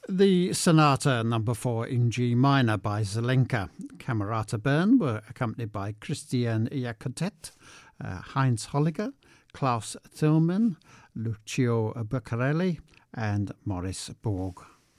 The Sonata Number 4 in G minor by Zelenka. Camerata Bern were accompanied by Christian Jacotet, Heinz Holliger, Klaus Thielmann, Lucio Beccarelli and Maurice Borg.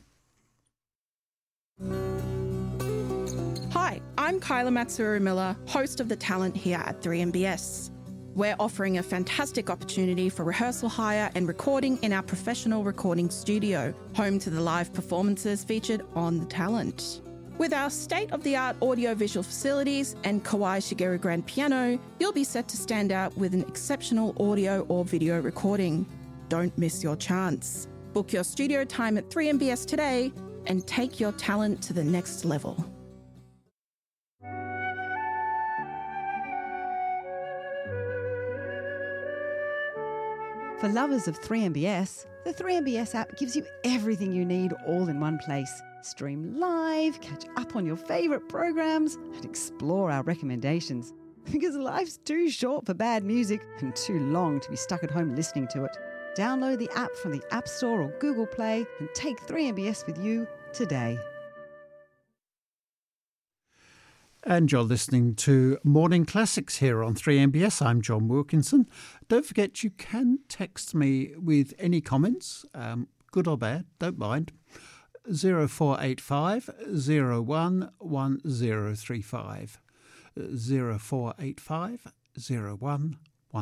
Hi, I'm Kyla Matsuru-Miller, host of The Talent here at 3MBS. We're offering a fantastic opportunity for rehearsal hire and recording in our professional recording studio, home to the live performances featured on The Talent. With our state-of-the-art audio-visual facilities and Kawai Shigeru grand piano, you'll be set to stand out with an exceptional audio or video recording. Don't miss your chance. Book your studio time at 3MBS today and take your talent to the next level. For lovers of 3MBS, the 3MBS app gives you everything you need all in one place. Stream live, catch up on your favourite programs, and explore our recommendations. Because life's too short for bad music and too long to be stuck at home listening to it. Download the app from the App Store or Google Play and take 3MBS with you today. And you're listening to Morning Classics here on 3MBS. I'm John Wilkinson. Don't forget you can text me with any comments, good or bad, don't mind. 0485 01 1035. 0485 01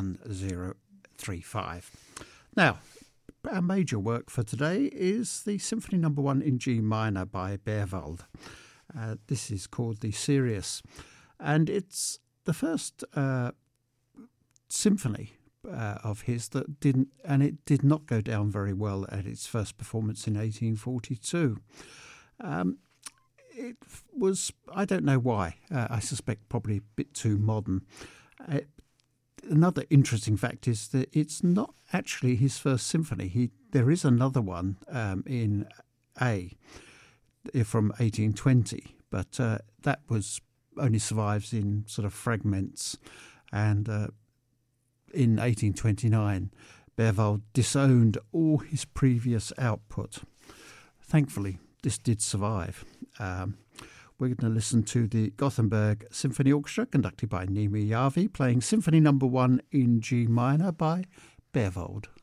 1035. Now, our major work for today is the Symphony No. 1 in G minor by Berwald. This is called the Sirius, and it's the first symphony of his that did not go down very well at its first performance in 1842. It was, I don't know why, I suspect probably a bit too modern. Another interesting fact is that it's not actually his first symphony. There is another one in A from 1820, but that was only survives in sort of fragments. And in 1829, Berwald disowned all his previous output. Thankfully, this did survive. We're going to listen to the Gothenburg Symphony Orchestra, conducted by Niemi Järvi, playing Symphony No. 1 in G minor by Berwald.